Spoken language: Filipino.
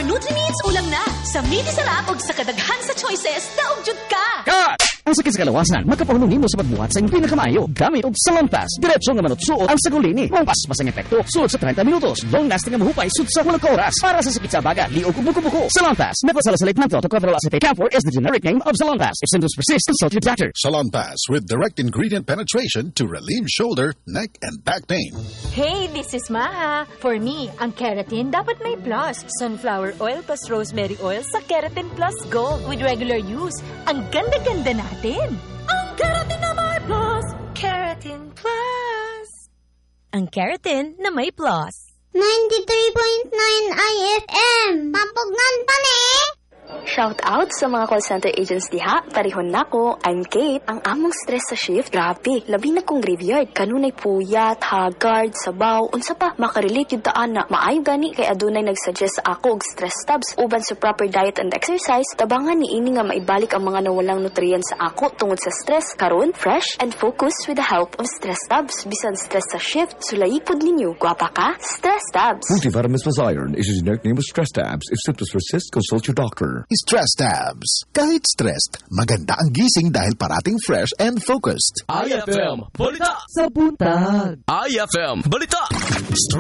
Nutri-Meats ulam na. Sa mini sarap o sa kadaghan sa choices, naugjud ka. Cut! Ang sakit sa kalawasan, magkapahunin mo sa pagbuhat sa iyong pinakamayo. Gamit og Salonpas. Diretso nga manutsuot ang sagulini. Mong paspas ang epekto. Suot sa 30 minutos. Long-lasting ang mahupay. Suot sa hulang oras. Para sa sakit sa baga, liog o buko-buko. Salonpas. Methylsalicylate mantle to cover acetate. Camphor is the generic name of Salonpas. If symptoms persist, consult your doctor. Salonpas with direct ingredient penetration to relieve shoulder, neck, and back pain. Hey, this is Maha. For me, ang keratin dapat may plus. Sunflower oil plus rosemary oil sa Keratin Plus Gold with regular use. Ang ganda-ganda natin. Ang keratin na may plus. Keratin Plus. Ang keratin na may plus. 93.9 IFM. Pampugnan pa ni. Shout out sa mga call center agents diha. Tarihon nako, I'm Kate. Ang among stress sa shift, grabe. Labi na kong graveyard. Kanunay puyat, haggard, sabaw, unsa pa, makarelate yung taan na. Maayo gani kay adunay nagsuggest sa ako og stress tabs. Uban sa proper diet and exercise, tabangan ni ini nga maibalik ang mga nawalang nutrients sa ako tungod sa stress. Karon, fresh and focused with the help of stress tabs. Bisan stress sa shift, sulaipod ninyo. Gwapa ka? Stress tabs. Multivitamins plus iron is a generic name of stress tabs. If symptoms persist, consult your doctor. Stress tabs. Kahit stressed, maganda ang gising dahil parating fresh and focused. IFM Balita sa buntag. IFM Balita.